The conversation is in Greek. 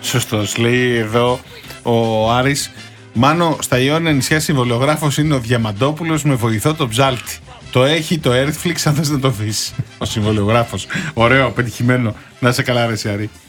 Σωστός. Λέει εδώ ο Άρης. Μάνο, στα Ιόνια νησιά συμβολιογράφος είναι ο Διαμαντόπουλος με βοηθό το Ψάλτη. Το έχει το Earthflix αν θες να το δεις. Ο συμβολιογράφος. Ωραίο, πετυχημένο. Να είσαι καλά, ρε Άρη.